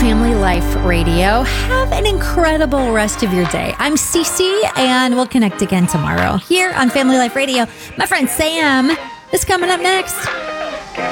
Family Life Radio. Have an incredible rest of your day. I'm Cece, and we'll connect again tomorrow here on Family Life Radio. My friend Sam is coming up next.